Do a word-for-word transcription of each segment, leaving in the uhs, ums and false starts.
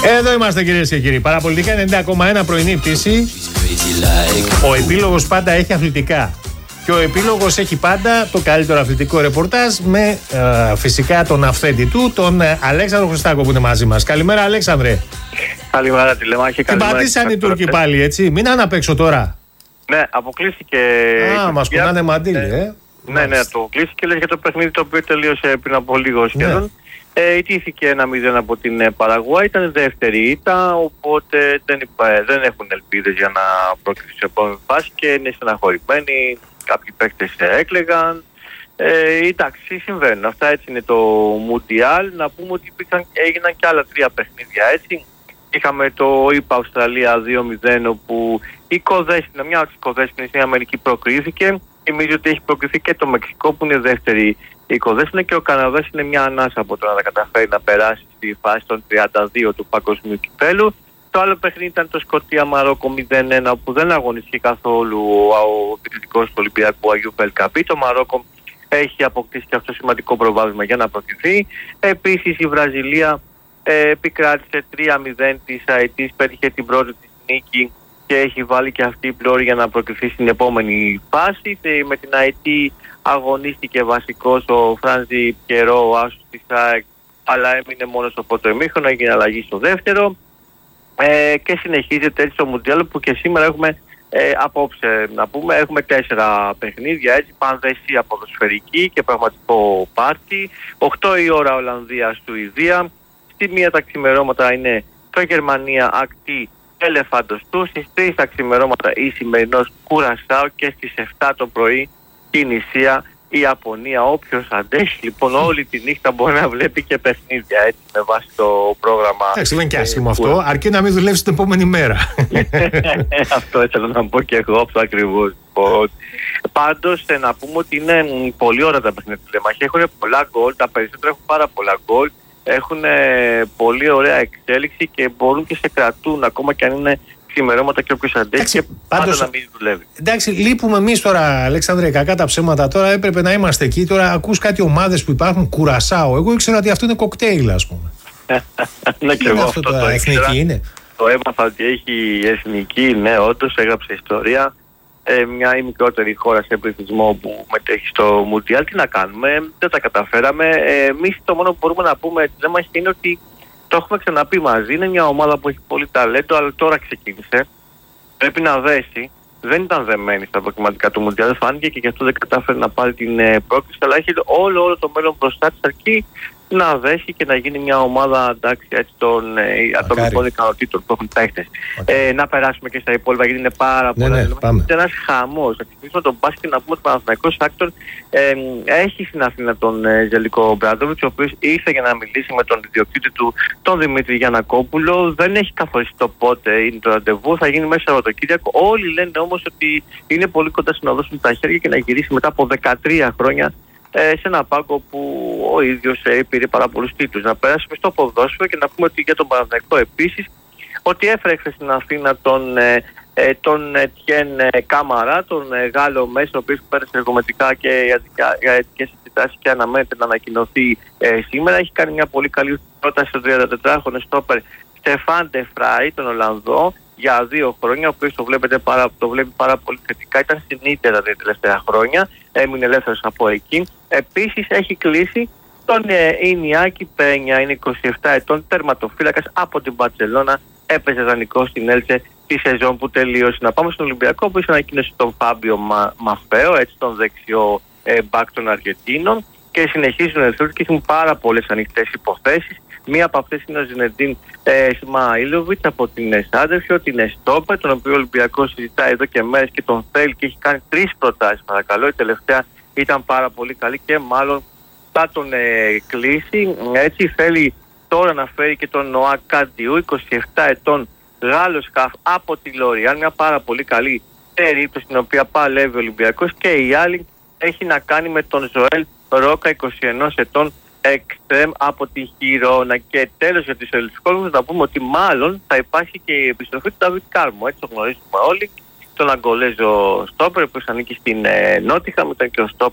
Εδώ είμαστε κυρίες και κύριοι. Παραπολιτικά ενενήντα κόμμα ένα πρωινή πτήση. Ο επίλογος πάντα έχει αθλητικά. Και ο επίλογος έχει πάντα το καλύτερο αθλητικό ρεπορτάζ με ε, φυσικά τον αυθέντη του, τον ε, Αλέξανδρο Χριστάκο που είναι μαζί μας. Καλημέρα, Αλέξανδρε. Καλημέρα, Τηλεμάχη. Την πατήσαν οι Τούρκοι πάλι, έτσι. Μην είναι απ' έξω τώρα. Ναι, αποκλείστηκε. Α, μας κουνάνε μαντήλι, ε. ε. Ναι, ναι, το κλείστηκε. Λες για το παιχνίδι το οποίο τελείωσε πριν από λίγο σχεδόν. Ναι. Ε, ιτήθηκε ένα μηδέν από την ε, Παραγουάη, ήταν δεύτερη ήττα, οπότε δεν, είπα, δεν έχουν ελπίδες για να προκριθεί σε επόμενη φάση και είναι στεναχωρημένοι. Κάποιοι παίκτες έκλαιγαν. Ε, εντάξει, συμβαίνουν. Αυτά, έτσι είναι το Μουντιάλ. Να πούμε ότι υπήρχαν, έγιναν και άλλα τρία παιχνίδια, έτσι. Είχαμε το ΙΠΑ Αυστραλία δύο μηδέν, όπου η Κοδέσποινα, μια από τις Κοδέσποινες στην Αμερική προκρίθηκε. Θυμίζω ότι έχει προκριθεί και το Μεξικό που είναι δεύτερη η Κοδέσποινα και ο Καναδάς είναι μια ανάσα από το να καταφέρει να περάσει στη φάση των τριάντα δύο του Παγκοσμίου Κυπέλλου. Το άλλο παιχνίδι ήταν το Σκωτία-Μαρόκο μηδέν ένα, όπου δεν αγωνίστηκε καθόλου ο επιθετικός του Ολυμπιακού Αγίου Πελκαπή. Το Μαρόκο έχει αποκτήσει και αυτό σημαντικό προβάδισμα για να προκριθεί. Επίσης η Βραζιλία ε, επικράτησε τρία μηδέν της Αιτής, πέτυχε την πρώτη της νίκη και έχει βάλει και αυτή η πλώρη για να προκριθεί στην επόμενη φάση. Με την Αιτή αγωνίστηκε βασικός ο Φράνζι Πιερό, ο άσος της ΑΕΚ, αλλά έμεινε μόνο στο πρώτο ημίχρονο, έγινε αλλαγή στο δεύτερο. Ε, και συνεχίζεται έτσι το Μουντιάλ που και σήμερα έχουμε ε, απόψε να πούμε έχουμε τέσσερα παιχνίδια, έτσι, πανδεσία ποδοσφαιρική και πραγματικό πάρτι. οκτώ η ώρα Ολλανδία Σουηδία, στη μία τα ξημερώματα είναι το Γερμανία Ακτή Ελεφάντος του, στις τρεις τα ξημερώματα η σημερινός Κουρασάο και στις εφτά το πρωί η Νησία η Ιαπωνία. Όποιος αντέχει λοιπόν όλη τη νύχτα μπορεί να βλέπει και παιχνίδια, έτσι, με βάση το πρόγραμμα. Εντάξει, δεν είναι και άσχημο ε, αυτό, που... αρκεί να μην δουλεύεις την επόμενη μέρα. Αυτό ήθελα να πω και εγώ, αυτό ακριβώς. Πάντως να πούμε ότι είναι πολύ ωραία τα παιχνίδια του Λεμαχή. Έχουν πολλά γκολ, τα περισσότερα έχουν πάρα πολλά γκολ. Έχουν πολύ ωραία εξέλιξη και μπορούν και σε κρατούν ακόμα και αν είναι ξημερώματα και όποιος αντέχει και πάντα να μην δουλεύει. Εντάξει, λείπουμε εμείς τώρα, Αλέξανδρε, κακά τα ψέματα. Τώρα έπρεπε να είμαστε εκεί. Τώρα ακούς κάτι ομάδες που υπάρχουν, Κουρασάο. Εγώ ήξερα ότι αυτό είναι κοκτέιλ, ας πούμε. Ναι, και εγώ αυτό το, το εθνική είναι. Το έμαθα ότι έχει εθνική, ναι, όντως έγραψε ιστορία. Ε, μια ή μικρότερη χώρα σε πληθυσμό που μετέχει στο Μουντιάλ. Τι να κάνουμε, δεν τα καταφέραμε. Ε, εμείς το μόνο που μπορούμε να πούμε δεν μας είναι ότι το έχουμε ξαναπεί μαζί. Είναι μια ομάδα που έχει πολύ ταλέντο, αλλά τώρα ξεκίνησε. Πρέπει να δέσει. Δεν ήταν δεμένη στα προκριματικά του Μουντιάλ, φάνηκε και γι' αυτό δεν κατάφερε να πάρει την ε, πρόκληση. Αλλά έχει όλο, όλο το μέλλον μπροστά της, αρκεί να δέσει και να γίνει μια ομάδα, εντάξει, έτσι, των ε, ατομικών ικανοτήτων που έχουν παίχτες. Ε, να περάσουμε και στα υπόλοιπα, γιατί είναι πάρα ναι, πολλά. Ναι, είναι ένας χαμός. Να ξεκινήσουμε τον μπάσκετ, να πούμε ότι ο Παναθηναϊκός Άκτορ ε, έχει στην Αθήνα τον ε, Ζελικό Μπράντοβιτς, ο οποίος ήρθε για να μιλήσει με τον ιδιοκτήτη του, τον Δημήτρη Γιαννακόπουλο. Δεν έχει καθοριστεί το πότε είναι το ραντεβού, θα γίνει μέσα Σαββατοκύριακο. Όλοι λένε όμως ότι είναι πολύ κοντά στο να δώσουν τα χέρια και να γυρίσει μετά από δεκατρία χρόνια σε ένα πάγκο που ο ίδιος ε, πήρε πάρα πολλούς τίτλους. Να περάσουμε στο ποδόσφαιρο και να πούμε ότι για τον Παναθηναϊκό επίσης ότι έφερε στην Αθήνα τον, ε, ε, τον Τιέν ε, Κάμαρα, τον ε, Γάλλο μέσο, ο οποίος πέρασε εργομετικά και για αιτικές εξετάσεις και αναμένεται να ανακοινωθεί ε, σήμερα. Έχει κάνει μια πολύ καλή πρόταση στο τριαντατετράχρονο στόπερ Στεφάν ντε Φράι, τον Ολλανδό, για δύο χρόνια, ο οποίος το, πάρα, το βλέπει πάρα πολύ θετικά. Ήταν στην Ίντερ τα τελευταία χρόνια, έμεινε ελεύθερος από εκεί. Επίσης έχει κλείσει τον ε, Ινιάκη Πένια, είναι είκοσι επτά ετών, τερματοφύλακας από την Μπαρσελόνα, έπαιζε δανεικό στην Έλτσε τη σεζόν που τελείωσε. Να πάμε στον Ολυμπιακό, που ανακοίνωσε τον Φάμπιο Μα, Μαφέο, έτσι, τον δεξιό ε, μπακ των Αργεντίνων, και συνεχίζουν ελευθερούς και έχουν πάρα πολλές ανοιχτές υποθέσεις. Μία από αυτές είναι ο Ζινεντίν ε, Σμαΐλοβιτς από την Σάντεφιο, την Εστόπε, τον οποίο ο Ολυμπιακός συζητάει εδώ και μέρες και τον θέλει και έχει κάνει τρεις προτάσεις, παρακαλώ. Η τελευταία ήταν πάρα πολύ καλή και μάλλον θα τον ε, κλείσει. Έτσι θέλει τώρα να φέρει και τον Νοά Καντιού, είκοσι επτά ετών, Γάλλος χαφ από τη Λοριάν, μια πάρα πολύ καλή περίπτωση στην οποία παλεύει ο Ολυμπιακός. Και η άλλη έχει να κάνει με τον Ζωέλ Ρόκα, είκοσι ένα ετών, εξτρέμ από τη Χιρόνα. Και τέλος για τους ελληνικούς να πούμε ότι μάλλον θα υπάρχει και η επιστροφή του Νταβίτ Κάρμο. Έτσι το γνωρίζουμε όλοι. Τον Αγκολέζο στόπερ που ανήκει στην ε, Νότιχαμ, ήταν και ο στόπερ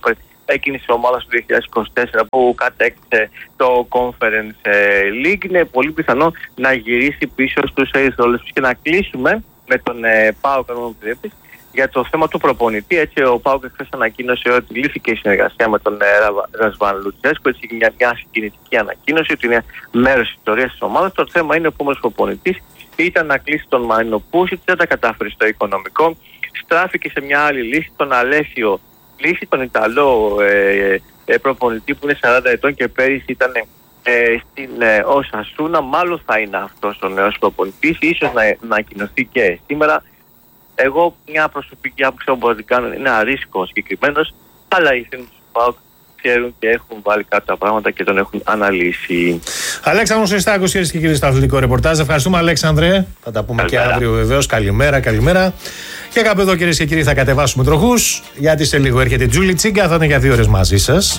εκείνης της ομάδας του δύο χιλιάδες είκοσι τέσσερα που κατέκτησε το Conference League. Είναι πολύ πιθανό να γυρίσει πίσω στους ερυθρόλευκους. Και να κλείσουμε με τον ε, ΠΑΟΚ, αν μου επιτρέπεις, για το θέμα του προπονητή. Έτσι, ο ΠΑΟΚ χθες ανακοίνωσε ότι λύθηκε η συνεργασία με τον ε, Ρασβάν Λουτσέσκο. Έτσι, μια, μια συγκινητική ανακοίνωση ότι είναι μέρος της ιστορίας της ομάδας. Το θέμα είναι ο επόμενος προπονητής ήταν να κλείσει τον Μαρίνο Πούσιτς, δεν τα κατάφερε στο οικονομικό. Στράφηκε σε μια άλλη λύση, τον Αλέφιο Λύση, τον Ιταλό ε, ε, προπονητή που είναι σαράντα ετών και πέρυσι ήταν ε, στην ε, Οσασούνα. Μάλλον θα είναι αυτός ο νέος προπονητής, ίσως να, να ανακοινωθεί και σήμερα. Εγώ μια προσωπική άποψη που μπορώ να την κάνω είναι αρίσκο συγκεκριμένος, αλλά οι φίλοι του ΠΑΟΚ ξέρουν και έχουν βάλει κάποια τα πράγματα και τον έχουν αναλύσει. Αλέξανδρος Χριστάκος, κυρίες και κύριοι, στο αθλητικό ρεπορτάζ. Ευχαριστούμε, Αλέξανδρε. Θα τα πούμε καλημέρα. Και αύριο βεβαίως. Καλημέρα, καλημέρα. Και κάπου εδώ, κυρίες και κύριοι, θα κατεβάσουμε τροχούς, γιατί σε λίγο έρχεται η Τζούλη Τσίγκα, θα είναι για δύο ώρες μαζί σας.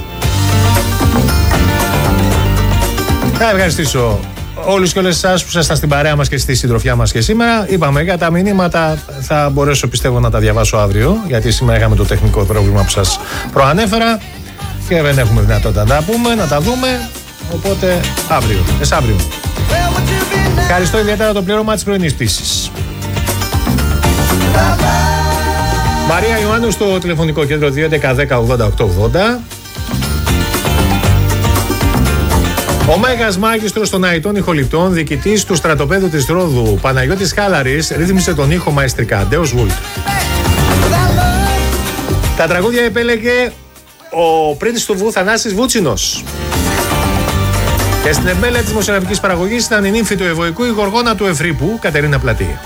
Θα ευχαριστήσω όλους και όλες εσάς που ήσασταν στην παρέα μας και στη συντροφιά μας και σήμερα. Είπαμε για τα μηνύματα, θα μπορέσω πιστεύω να τα διαβάσω αύριο, γιατί σήμερα είχαμε το τεχνικό πρόβλημα που σας προανέφερα και δεν έχουμε δυνατότητα να τα πούμε, να τα δούμε. Οπότε αύριο, μεσαύριο. Ευχαριστώ ιδιαίτερα το πλήρωμα της πρωινής πτήσης. Μαρία Ιωάννου στο τηλεφωνικό κέντρο δύο έντεκα δέκα ογδόντα οκτώ ογδόντα. Ο Μέγας Μάγιστρος των Αητών Ηχοληπτών, διοικητής του στρατοπέδου της Ρόδου, Παναγιώτης Χάλαρης, ρύθμισε τον ήχο μαεστρικά. Ντέος Βούλτ. Τα τραγούδια επέλεγε ο πρίτης του Βου, Θανάσης Βούτσινος. Και στην εμπέλεια της δημοσιογραφικής παραγωγής ήταν η νύμφη του Ευωικού, η Γοργόνα του Εφρύπου, Κατερίνα Πλατή.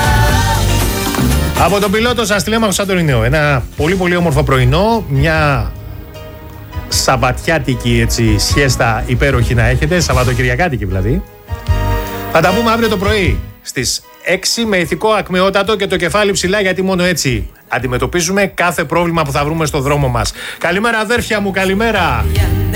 Από τον πιλότο σας τηλέμαχο Σαντορινέο. Ένα πολύ πολύ όμορφο πρωινό, μια σαββατιάτικη έτσι σιέστα υπέροχη να έχετε, σαββατοκυριακάτικη δηλαδή. Θα τα πούμε αύριο το πρωί στις έξι με ηθικό ακμεότατο και το κεφάλι ψηλά, γιατί μόνο έτσι αντιμετωπίζουμε κάθε πρόβλημα που θα βρούμε στο δρόμο μας. Καλημέρα αδέρφια μου, καλημέρα!